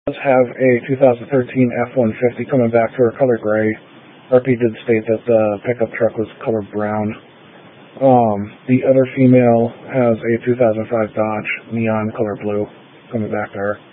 does have a 2013 F-150 coming back to her color gray. RP did state that the pickup truck was color brown. The other female has a 2005 Dodge neon color blue coming back to her.